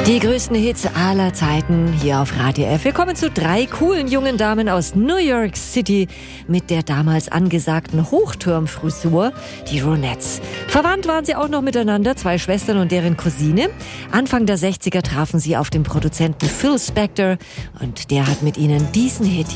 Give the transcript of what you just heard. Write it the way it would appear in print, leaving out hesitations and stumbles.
Die größten Hits aller Zeiten hier auf Radio F. Willkommen zu 3 coolen jungen Damen aus New York City mit der damals angesagten Hochturmfrisur, die Ronettes. Verwandt waren sie auch noch miteinander, 2 Schwestern und deren Cousine. Anfang der 60er trafen sie auf den Produzenten Phil Spector und der hat mit ihnen diesen Hit